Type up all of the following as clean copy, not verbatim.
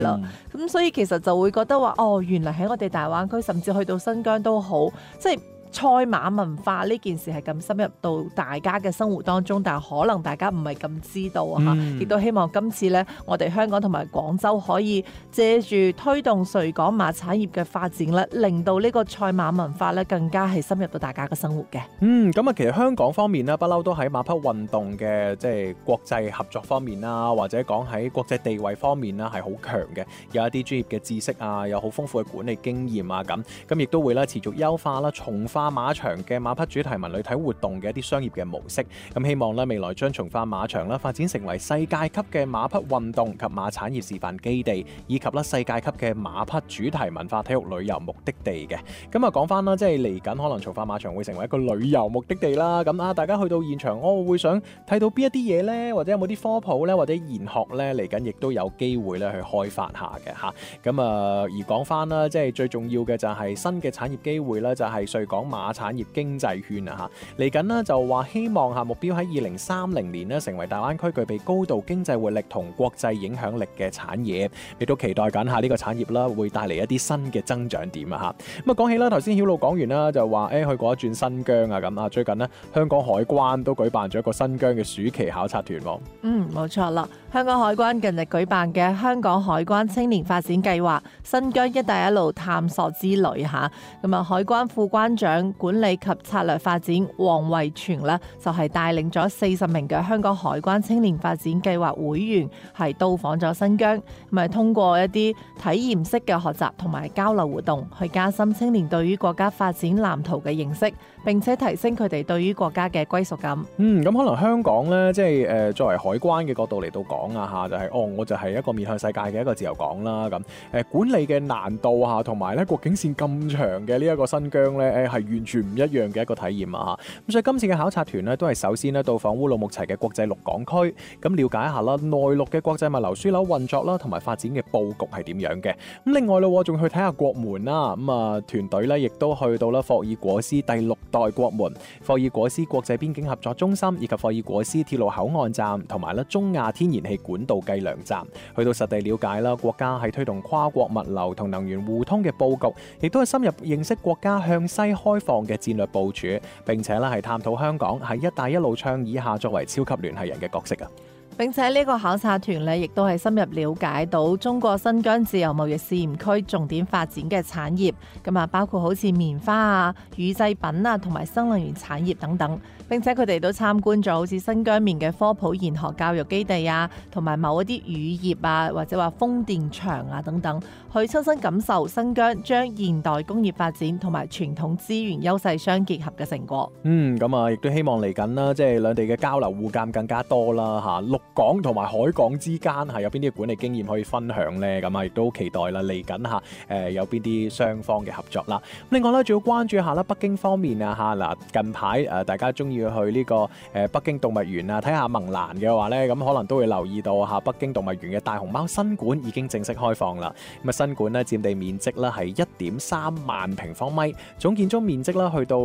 啦。咁所以其實就會覺得話，原來喺我哋大灣區，甚至去到新疆都好，即係賽馬文化呢件事係咁深入到大家嘅生活當中，但係可能大家唔係咁知道啊，亦都希望今次呢，我哋香港同埋廣州可以借住推動穗港馬產業嘅發展咧，令到呢個賽馬文化咧更加係深入到大家嘅生活嘅。 咁啊，其實香港方面呢，不嬲都喺馬匹運動嘅即係國際合作方面啦，或者講喺國際地位方面啦，係好強嘅，有一啲專業嘅知識啊，有好豐富嘅管理經驗啊，咁亦都會咧持續優化啦，重化馬場嘅馬匹主題文旅體活動嘅一啲商業嘅模式，咁希望咧未來將從化馬場啦發展成為世界級嘅馬匹運動及馬產業示範基地，以及咧世界級嘅馬匹主題文化體育旅遊目的地嘅。咁啊講翻啦，即係嚟緊可能從化馬場會成為一個旅遊目的地啦。咁啊，大家去到現場，會想睇到邊一啲嘢呢？或者有冇啲科普呢？或者研學呢？嚟緊亦都有機會咧去開發下嘅嚇。咁啊，而講翻啦，即係最重要嘅就係新嘅產業機會啦，就係穗港馬產業經濟圈啊嚇，嚟緊呢就話希望目標喺2030年呢成為大灣區具備高度經濟活力同國際影響力嘅產業，亦都期待緊下呢個產業啦會帶嚟一啲新嘅增長點啊嚇。咁啊講起啦，頭先曉露講完啦，就話去過一轉新疆啊咁啊，最近呢，香港海關都舉辦咗一個新疆嘅暑期考察團喎。 冇錯啦，香港海關近日舉辦嘅香港海關青年發展計劃新疆一帶一路探索之旅嚇，咁啊海關副關長管理及策略發展黃惠全呢，就係帶領咗40名嘅香港海關青年發展計劃會員係到訪咗新疆，咁係通過一啲體驗式嘅學習同埋交流活動，去加深青年對於國家發展藍圖嘅認識，並且提升佢哋對於國家嘅歸屬感。 咁可能香港呢，即係作為海關嘅角度嚟到講啊嚇，就係我就係一個面向世界嘅一個自由港啦咁。管理嘅難度嚇，同埋咧國境線咁長嘅呢一個新疆咧，係完全唔一樣嘅一個體驗啊嚇。咁所以今次嘅考察團呢，都係首先咧到訪烏魯木齊嘅國際陸港區，咁了解一下啦內陸嘅國際物流樞紐運作啦，同埋發展嘅佈局係點樣嘅。咁另外咯，仲去睇下國門啦。咁啊團隊咧亦都去到啦霍爾果斯第6代國門、霍爾果斯國際邊境合作中心以及霍爾果斯鐵路口岸站，同埋咧中亞天然氣管道計量站，去到實地了解啦國家係推動跨國物流同能源互通嘅佈局，亦都係深入認識國家向西開放嘅戰略部署，並且咧係探討香港喺一帶一路倡議下作為超級聯繫人嘅角色啊。 並且呢個考察團呢，亦都係深入了解到中國新疆自由貿易試驗區重點發展嘅產業，咁啊包括好似棉花啊、乳製品啊同埋新能源產業等等。並且佢哋都參觀咗好似新疆棉嘅科普研學教育基地啊，同埋某一啲乳業啊，或者話風電場啊等等，去親身感受新疆將現代工業發展同埋傳統資源優勢相結合嘅成果。 咁啊，亦都希望嚟緊啦，即係兩地嘅交流互鑑更加多啦嚇。陸港同埋海港之間係有邊啲管理經驗可以分享呢？咁啊，亦都期待啦嚟緊嚇有邊啲雙方嘅合作啦。另外咧，仲要關注下啦北京方面啊嚇嗱，近排大家中意去呢個北京動物園啊睇下萌蘭嘅話咧，咁可能都會留意到嚇北京動物園嘅大熊貓新館已經正式開放啦。咁啊新館咧佔地面積咧係1.3萬平方米，總建築面積咧去到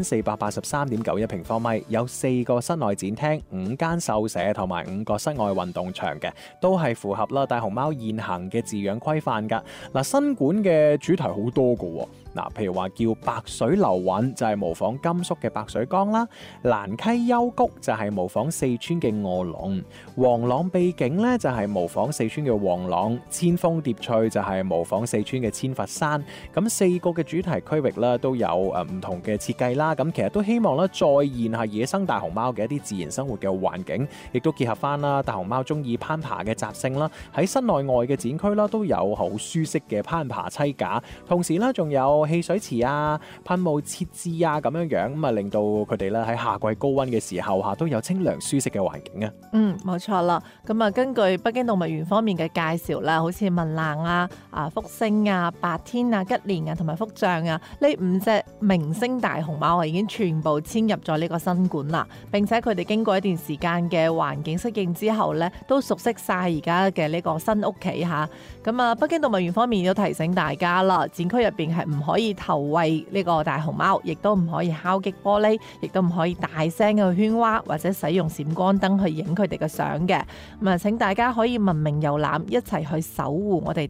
2483.91平方米，有4個室內展廳、5間獸舍同埋5個室外運動場嘅，都係符合啦大熊貓現行嘅飼養規範噶。嗱，新館嘅主題好多噶喎。嗱，譬如話叫白水流韻就係模仿甘肅嘅白水江啦，蘭溪幽谷就係模仿四川嘅臥龍，黃朗秘境咧就係模仿四川嘅黃朗，千峰疊翠就係模仿四川嘅千佛山。咁4個嘅主題區域咧都有唔同嘅設計啦。咁其實都希望咧再現下野生大熊貓嘅一啲自然生活嘅環境，亦都結合翻啦大熊貓中意攀爬嘅習性啦。喺室內外嘅展區啦都有好舒適嘅攀爬棲架，同時咧仲有汽水池啊、噴霧設置啊咁樣，咁啊令到佢哋咧喺夏季高溫嘅時候都有清涼舒適嘅環境啊。 冇錯啦。咁啊，根據北京動物園方面嘅介紹啦，好似文蘭啊、福星啊、白天啊、吉蓮啊同埋福將啊，呢5隻明星大熊貓已經全部遷入咗呢個新館啦。並且佢哋經過一段時間嘅環境適境之後咧，都熟悉晒而家嘅呢個新屋企嚇。咁啊，北京動物園方面都提醒大家啦，展區入邊係唔可以投餵呢個大熊貓，亦都唔可以敲擊玻璃，亦都唔可以大聲嘅喧譁或者使用閃光燈去影佢哋嘅相嘅。咁啊，請大家可以文明遊覽，一齊去守護我哋